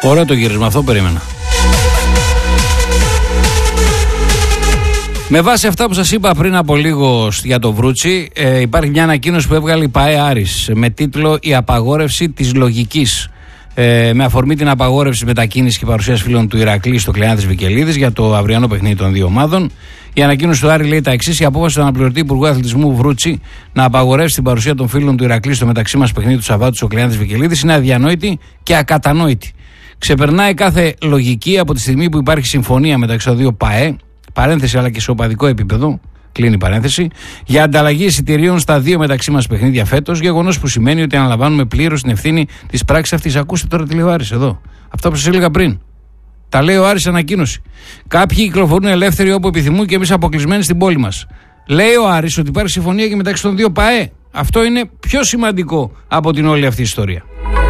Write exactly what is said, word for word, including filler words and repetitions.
Ωραίο το γύρισμα, αυτό περίμενα. Με βάση αυτά που σας είπα πριν από λίγο για το Βρούτσι, ε, υπάρχει μια ανακοίνωση που έβγαλε η ΠΑΕ Άρης με τίτλο «Η απαγόρευση της λογικής». Ε, με αφορμή την απαγόρευση μετακίνησης και παρουσίας φίλων του Ηρακλή στο Κλεάνθης Βικελίδης για το αυριανό παιχνίδι των δύο ομάδων. Η ανακοίνωση του Άρη λέει τα εξής: η απόφαση του αναπληρωτή Υπουργού Αθλητισμού Βρούτσι να απαγορεύσει την παρουσία των φίλων του Ηρακλή στο μεταξύ μας παιχνίδι του Σαββάτου στο Κλεάνθης Βικελίδης είναι αδιανόητη και ακατανόητη. Ξεπερνάει κάθε λογική από τη στιγμή που υπάρχει συμφωνία μεταξύ των δύο ΠΑΕ, παρένθεση αλλά και σε οπαδικό επίπεδο, κλείνει παρένθεση, για ανταλλαγή εισιτηρίων στα δύο μεταξύ μας παιχνίδια φέτος. Γεγονός που σημαίνει ότι αναλαμβάνουμε πλήρως την ευθύνη της πράξης αυτής. Ακούστε τώρα τι λέει ο Άρης εδώ. Αυτά που σας έλεγα πριν. Τα λέει ο Άρης ανακοίνωση. Κάποιοι κυκλοφορούν ελεύθεροι όπου επιθυμούν και εμείς αποκλεισμένοι στην πόλη μας. Λέει ο Άρης ότι υπάρχει συμφωνία και μεταξύ των δύο ΠΑΕ. Αυτό είναι πιο σημαντικό από την όλη αυτή η ιστορία.